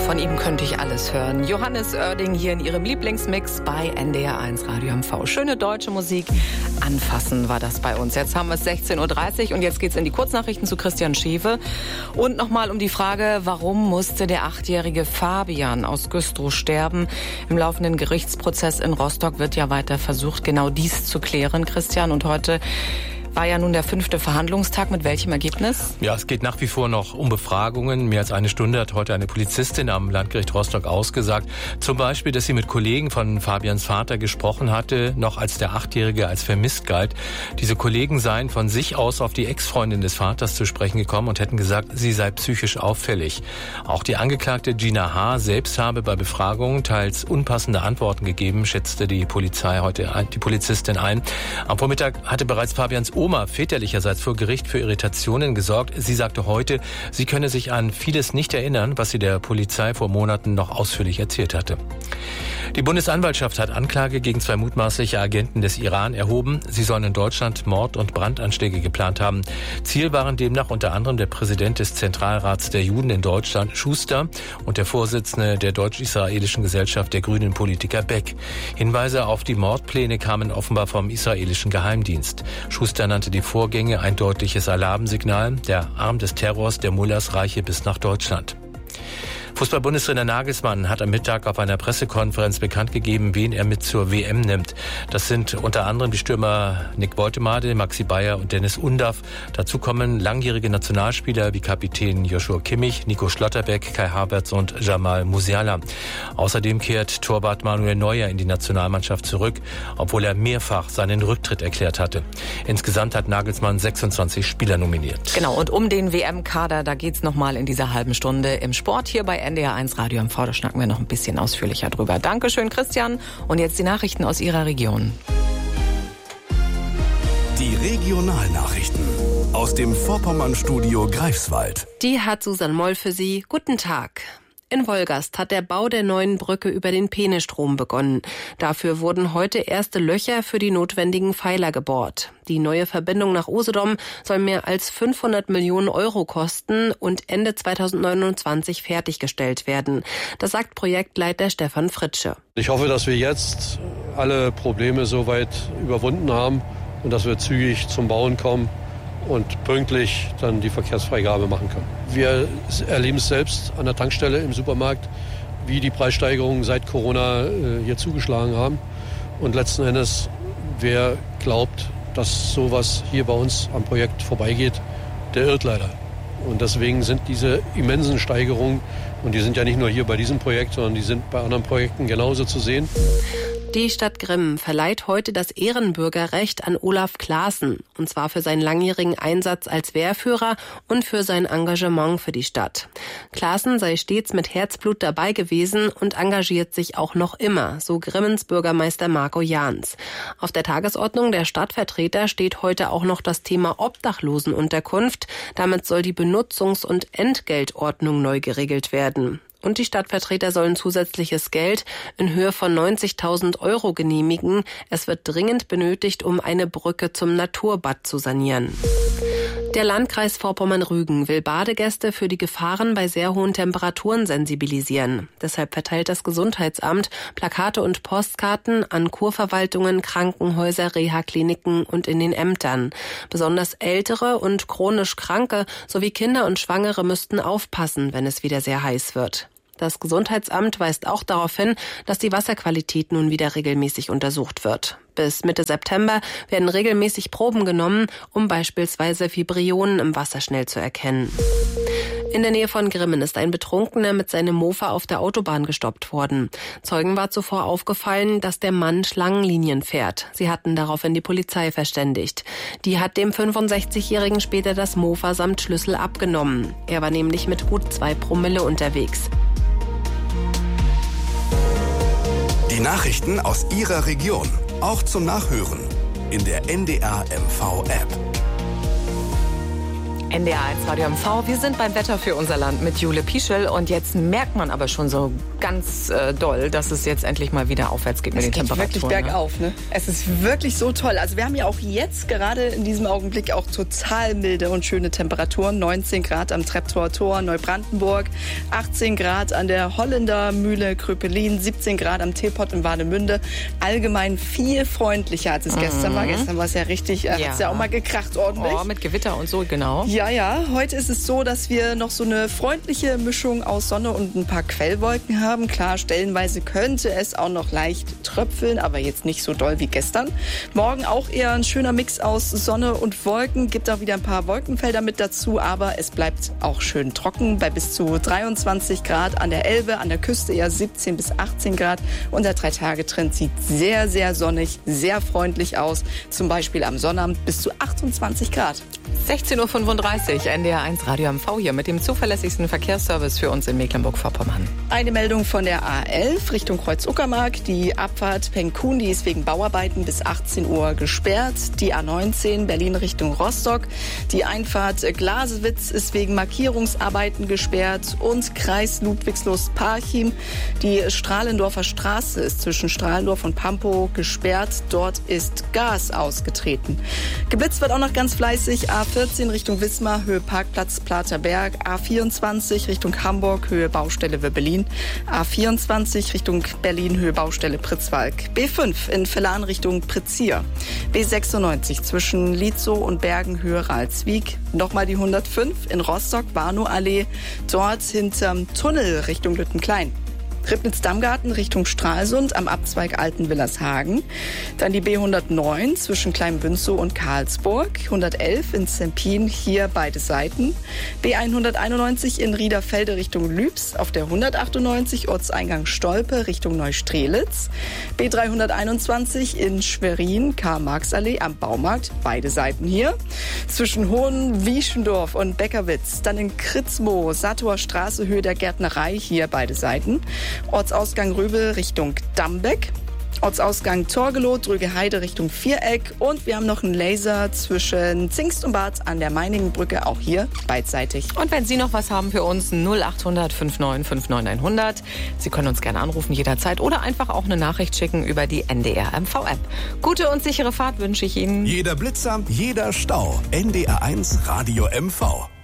von ihm könnte ich alles hören. Johannes Oerding hier in ihrem Lieblingsmix bei NDR1 Radio MV. Schöne deutsche Musik. Anfassen war das bei uns. Jetzt haben wir es 16.30 Uhr und jetzt geht's in die Kurznachrichten zu Christian Schewe. Und nochmal um die Frage, warum musste der 8-jährige Fabian aus Güstrow sterben? Im laufenden Gerichtsprozess in Rostock wird ja weiter versucht, genau dies zu klären, Christian. Und heute war ja nun der 5. Verhandlungstag. Mit welchem Ergebnis? Ja, es geht nach wie vor noch um Befragungen. Mehr als eine Stunde hat heute eine Polizistin am Landgericht Rostock ausgesagt. Zum Beispiel, dass sie mit Kollegen von Fabians Vater gesprochen hatte, noch als der 8-Jährige als vermisst galt. Diese Kollegen seien von sich aus auf die Ex-Freundin des Vaters zu sprechen gekommen und hätten gesagt, sie sei psychisch auffällig. Auch die Angeklagte Gina H. selbst habe bei Befragungen teils unpassende Antworten gegeben, schätzte die Polizistin ein. Am Vormittag hatte bereits Fabians Oma väterlicherseits vor Gericht für Irritationen gesorgt. Sie sagte heute, sie könne sich an vieles nicht erinnern, was sie der Polizei vor Monaten noch ausführlich erzählt hatte. Die Bundesanwaltschaft hat Anklage gegen 2 mutmaßliche Agenten des Iran erhoben. Sie sollen in Deutschland Mord- und Brandanschläge geplant haben. Ziel waren demnach unter anderem der Präsident des Zentralrats der Juden in Deutschland, Schuster, und der Vorsitzende der deutsch-israelischen Gesellschaft, der grünen Politiker Beck. Hinweise auf die Mordpläne kamen offenbar vom israelischen Geheimdienst. Schuster nannte die Vorgänge ein deutliches Alarmsignal. Der Arm des Terrors der Mullahs reiche bis nach Deutschland. Fußball-Bundestrainer Nagelsmann hat am Mittag auf einer Pressekonferenz bekannt gegeben, wen er mit zur WM nimmt. Das sind unter anderem die Stürmer Nick Woltemade, Maxi Bayer und Dennis Undaff. Dazu kommen langjährige Nationalspieler wie Kapitän Joshua Kimmich, Nico Schlotterbeck, Kai Havertz und Jamal Musiala. Außerdem kehrt Torwart Manuel Neuer in die Nationalmannschaft zurück, obwohl er mehrfach seinen Rücktritt erklärt hatte. Insgesamt hat Nagelsmann 26 Spieler nominiert. Genau, und um den WM-Kader, da geht's nochmal in dieser halben Stunde im Sport hier bei NDR1 Radio MV. Da schnacken wir noch ein bisschen ausführlicher drüber. Dankeschön, Christian. Und jetzt die Nachrichten aus Ihrer Region. Die Regionalnachrichten aus dem Vorpommern-Studio Greifswald. Die hat Susanne Moll für Sie. Guten Tag. In Wolgast hat der Bau der neuen Brücke über den Peenestrom begonnen. Dafür wurden heute erste Löcher für die notwendigen Pfeiler gebohrt. Die neue Verbindung nach Usedom soll mehr als 500 Millionen Euro kosten und Ende 2029 fertiggestellt werden. Das sagt Projektleiter Stefan Fritsche. Ich hoffe, dass wir jetzt alle Probleme soweit überwunden haben und dass wir zügig zum Bauen kommen und pünktlich dann die Verkehrsfreigabe machen können. Wir erleben es selbst an der Tankstelle im Supermarkt, wie die Preissteigerungen seit Corona hier zugeschlagen haben. Und letzten Endes, wer glaubt, dass sowas hier bei uns am Projekt vorbeigeht, der irrt leider. Und deswegen sind diese immensen Steigerungen, und die sind ja nicht nur hier bei diesem Projekt, sondern die sind bei anderen Projekten genauso zu sehen. Die Stadt Grimmen verleiht heute das Ehrenbürgerrecht an Olaf Klaassen, und zwar für seinen langjährigen Einsatz als Wehrführer und für sein Engagement für die Stadt. Klaassen sei stets mit Herzblut dabei gewesen und engagiert sich auch noch immer, so Grimmens Bürgermeister Marco Jahns. Auf der Tagesordnung der Stadtvertreter steht heute auch noch das Thema Obdachlosenunterkunft. Damit soll die Benutzungs- und Entgeltordnung neu geregelt werden. Und die Stadtvertreter sollen zusätzliches Geld in Höhe von 90.000 Euro genehmigen. Es wird dringend benötigt, um eine Brücke zum Naturbad zu sanieren. Der Landkreis Vorpommern-Rügen will Badegäste für die Gefahren bei sehr hohen Temperaturen sensibilisieren. Deshalb verteilt das Gesundheitsamt Plakate und Postkarten an Kurverwaltungen, Krankenhäuser, Reha-Kliniken und in den Ämtern. Besonders Ältere und chronisch Kranke sowie Kinder und Schwangere müssten aufpassen, wenn es wieder sehr heiß wird. Das Gesundheitsamt weist auch darauf hin, dass die Wasserqualität nun wieder regelmäßig untersucht wird. Bis Mitte September werden regelmäßig Proben genommen, um beispielsweise Fibrionen im Wasser schnell zu erkennen. In der Nähe von Grimmen ist ein Betrunkener mit seinem Mofa auf der Autobahn gestoppt worden. Zeugen war zuvor aufgefallen, dass der Mann Schlangenlinien fährt. Sie hatten daraufhin die Polizei verständigt. Die hat dem 65-Jährigen später das Mofa samt Schlüssel abgenommen. Er war nämlich mit gut 2 Promille unterwegs. Die Nachrichten aus Ihrer Region, auch zum Nachhören in der NDR MV App. NDR1 Radio MV. Wir sind beim Wetter für unser Land mit Jule Pieschel. Und jetzt merkt man aber schon so ganz doll, dass es jetzt endlich mal wieder aufwärts geht mit den Temperaturen. Es geht wirklich bergauf, ne? Es ist wirklich so toll. Also wir haben ja auch jetzt gerade in diesem Augenblick auch total milde und schöne Temperaturen. 19 Grad am Treptower Tor, Neubrandenburg, 18 Grad an der Holländer Mühle Kröpelin, 17 Grad am Teepot in Warnemünde. Allgemein viel freundlicher, als es gestern war. Gestern war es ja richtig, hat es ja auch mal gekracht ordentlich. Oh, mit Gewitter und so, genau. Ja. Heute ist es so, dass wir noch so eine freundliche Mischung aus Sonne und ein paar Quellwolken haben. Klar, stellenweise könnte es auch noch leicht tröpfeln, aber jetzt nicht so doll wie gestern. Morgen auch eher ein schöner Mix aus Sonne und Wolken. Gibt auch wieder ein paar Wolkenfelder mit dazu, aber es bleibt auch schön trocken bei bis zu 23 Grad an der Elbe, an der Küste eher 17 bis 18 Grad. Und der 3-Tage-Trend sieht sehr, sehr sonnig, sehr freundlich aus. Zum Beispiel am Sonnabend bis zu 28 Grad. 16.35 Uhr, NDR1 Radio MV hier mit dem zuverlässigsten Verkehrsservice für uns in Mecklenburg-Vorpommern. Eine Meldung von der A11 Richtung Kreuz-Uckermark. Die Abfahrt Penkun, die ist wegen Bauarbeiten bis 18 Uhr gesperrt. Die A19 Berlin Richtung Rostock. Die Einfahrt Glasewitz ist wegen Markierungsarbeiten gesperrt. Und Kreis Ludwigslust-Parchim. Die Strahlendorfer Straße ist zwischen Strahlendorf und Pampow gesperrt. Dort ist Gas ausgetreten. Geblitzt wird auch noch ganz fleißig. A14 Richtung Wismar, Höhe Parkplatz Platerberg. A24 Richtung Hamburg, Höhe Baustelle Wöbbelin. A24 Richtung Berlin, Höhe Baustelle Pritzwalk. B5 in Vellan Richtung Pritzir. B96 zwischen Lietzow und Bergen, Höhe Ralswiek. Nochmal die 105 in Rostock, Warnow-Allee. Dort hinterm Tunnel Richtung Lüttenklein. Ribnitz-Dammgarten Richtung Stralsund am Abzweig Altenwillershagen. Dann die B109 zwischen Kleinbünzow und Karlsburg. 111 in Zempin, hier beide Seiten. B191 in Riederfelde Richtung Lübs. Auf der 198 Ortseingang Stolpe Richtung Neustrelitz. B321 in Schwerin, Karl-Marx-Allee am Baumarkt. Beide Seiten hier. Zwischen Hohenwieschendorf und Beckerwitz. Dann in Kritzmoor, Satower Straße, Höhe der Gärtnerei. Hier beide Seiten. Ortsausgang Röbel Richtung Dambeck. Ortsausgang Torgelow, Drögeheide Richtung Viereck. Und wir haben noch einen Laser zwischen Zingst und Bad an der Meiningenbrücke, auch hier beidseitig. Und wenn Sie noch was haben für uns, 0800 59 59 100. Sie können uns gerne anrufen jederzeit oder einfach auch eine Nachricht schicken über die NDR MV-App. Gute und sichere Fahrt wünsche ich Ihnen. Jeder Blitzer, jeder Stau. NDR1 Radio MV.